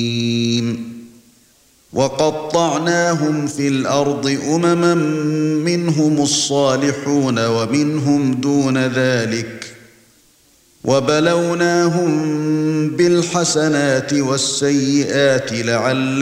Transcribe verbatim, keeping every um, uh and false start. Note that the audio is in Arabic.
وَقَطَّعْنَاهُمْ فِي الْأَرْضِ أُمَمًا مِنْهُمُ الصَّالِحُونَ وَمِنْهُمْ دُونَ ذَلِكَ وَبَلَوْنَاهُمْ بِالْحَسَنَاتِ وَالسَّيِّئَاتِ لَعَلَّهُمْ